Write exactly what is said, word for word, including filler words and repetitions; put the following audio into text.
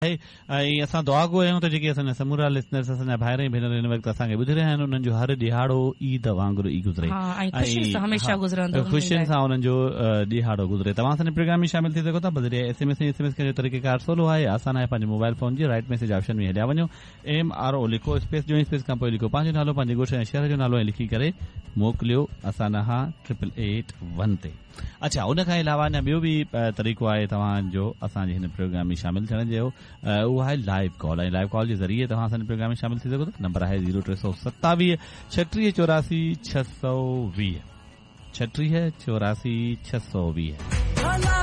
ऐं असां दुआ कयूं त जेके असांजा समूरा लिसनर्स असांजा भाइर ऐं भेनर हिन वक़्तु असांखे ॿुधी रहिया आहिनि उन्हनि जो हर ॾिहाड़ो ईद वांगुरु ई गुज़रे, ख़ुशियुनि सां उन्हनि जो ॾिहाड़ो गुज़रे। तव्हां असांजे प्रोग्राम में शामिल थी सघो था बदिरे S M S S M S जो तरीक़ेकार सोलो आहे, आसान आहे। पंहिंजे मोबाइल फोन जे राइट मैसेज ऑप्शन में हलिया वञो, एम आर ओ लिखो, स्पेस जो स्पेस खां पोइ लिखो पंहिंजो नालो, पंहिंजे ॻोठ ऐं शहर जो नालो ऐं लिखी करे मोकिलियो असां हा ट्रिपल एट वन ते। अच्छा, उन खां अलावा अञा ॿियो बि तरीक़ो आहे तव्हांजो असांजे हिन प्रोग्राम में शामिल थियण जो, उहो आहे लाइव कॉल। ऐं लाइव कॉल जे ज़रिए तव्हां असांजे प्रोग्राम में शामिल थी सघो था। नंबर आहे ज़ीरो टे सौ सतावीह छटीह चौरासी छह सौ वीह छटीह चौरासी छह सौ वीह।